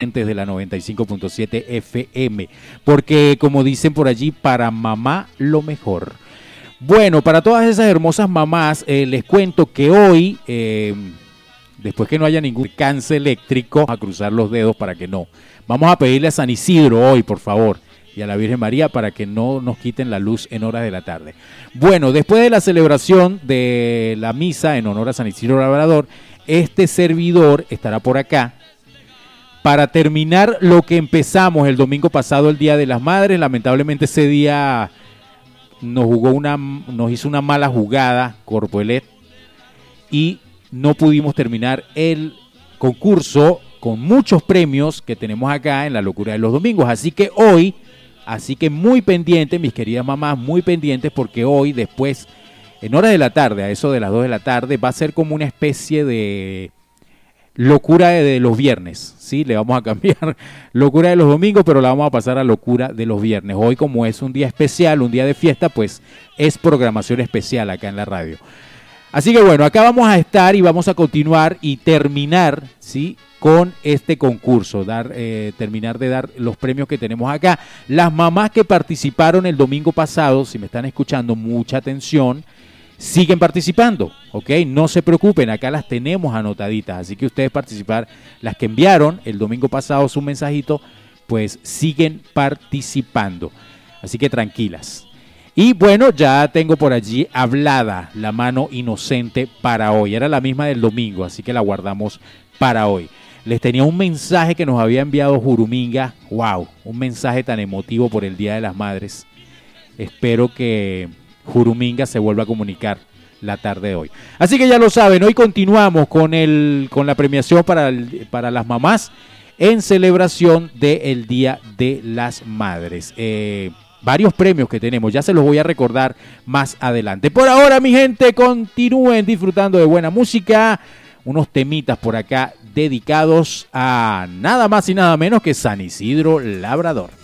desde la 95.7 FM, porque como dicen por allí, para mamá lo mejor. Bueno, para todas esas hermosas mamás, les cuento que hoy, después que no haya ningún alcance eléctrico, vamos a cruzar los dedos para que no. Vamos a pedirle a San Isidro hoy, por favor, y a la Virgen María para que no nos quiten la luz en horas de la tarde. Bueno, después de la celebración de la misa en honor a San Isidro Labrador, este servidor estará por acá para terminar lo que empezamos el domingo pasado, el Día de las Madres. Lamentablemente ese día nos hizo una mala jugada Corpoelet y no pudimos terminar el concurso con muchos premios que tenemos acá en La Locura de los Domingos. Así que muy pendientes, mis queridas mamás, muy pendientes, porque hoy después, en horas de la tarde, a eso de las 2 de la tarde, va a ser como una especie de locura de los viernes, ¿sí? Le vamos a cambiar locura de los domingos, pero la vamos a pasar a locura de los viernes. Hoy, como es un día especial, un día de fiesta, pues es programación especial acá en la radio. Así que bueno, acá vamos a estar y vamos a continuar y terminar, ¿sí?, con este concurso, terminar de dar los premios que tenemos acá. Las mamás que participaron el domingo pasado, si me están escuchando, mucha atención, siguen participando, ¿ok? No se preocupen, acá las tenemos anotaditas, así que ustedes participar, las que enviaron el domingo pasado su mensajito, pues siguen participando, así que tranquilas. Y bueno, ya tengo por allí hablada la mano inocente para hoy, era la misma del domingo, así que la guardamos para hoy. Les tenía un mensaje que nos había enviado Juruminga, wow, un mensaje tan emotivo por el Día de las Madres. Espero que Juruminga se vuelva a comunicar la tarde de hoy. Así que ya lo saben, hoy continuamos con la premiación para las mamás en celebración del Día de las Madres. Varios premios que tenemos, ya se los voy a recordar más adelante. Por ahora, mi gente, continúen disfrutando de buena música, unos temitas por acá dedicados a nada más y nada menos que San Isidro Labrador.